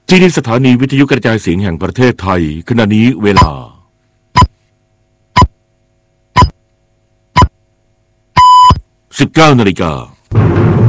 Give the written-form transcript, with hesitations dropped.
ที่นี่สถานีวิทยุกระจายเสียงแห่งประเทศไทยขณะนี้เวลา 19 นาฬิกา